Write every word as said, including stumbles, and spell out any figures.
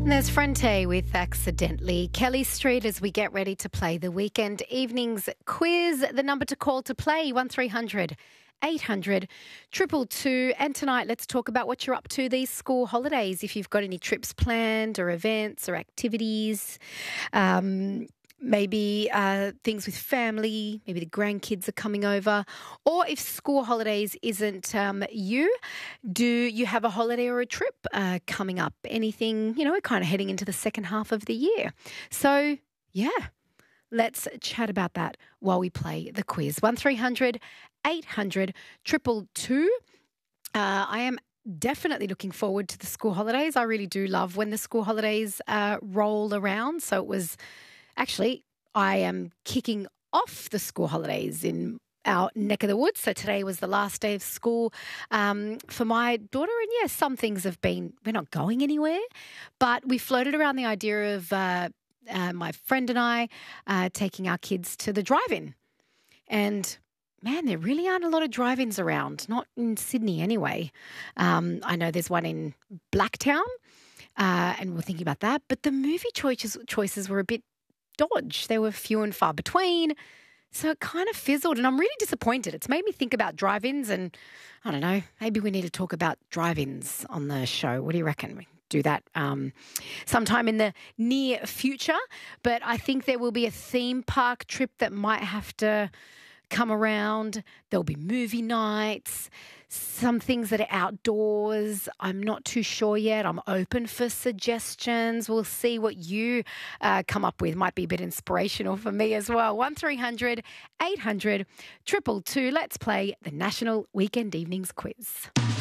There's Frente with Accidentally. Kelly Street as we get ready to play the weekend evenings quiz. The number to call to play, one three hundred eight hundred two two two. And tonight, let's talk about what you're up to these school holidays. If you've got any trips planned or events or activities, um, maybe uh, things with family, maybe the grandkids are coming over, or if school holidays isn't um, you, do you have a holiday or a trip uh, coming up? Anything, you know, we're kind of heading into the second half of the year. So, yeah, let's chat about that while we play the quiz. one three hundred eight hundred two two two. Uh, I am definitely looking forward to the school holidays. I really do love when the school holidays uh, roll around. So it was... Actually, I am kicking off the school holidays in our neck of the woods. So today was the last day of school um, for my daughter. And yes, some things have been, we're not going anywhere, but we floated around the idea of uh, uh, my friend and I uh, taking our kids to the drive-in. And man, there really aren't a lot of drive-ins around, not in Sydney anyway. Um, I know there's one in Blacktown uh, and we're thinking about that. But the movie choices, choices were a bit dodge. They were few and far between. So it kind of fizzled and I'm really disappointed. It's made me think about drive-ins and I don't know, maybe we need to talk about drive-ins on the show. What do you reckon? We do that um, sometime in the near future. But I think there will be a theme park trip that might have to come around. There'll be movie nights, some things that are outdoors. I'm not too sure yet. I'm open for suggestions. We'll see what you uh, come up with. Might be a bit inspirational for me as well. one three hundred eight hundred two two two. Let's play the National Weekend Evenings Quiz.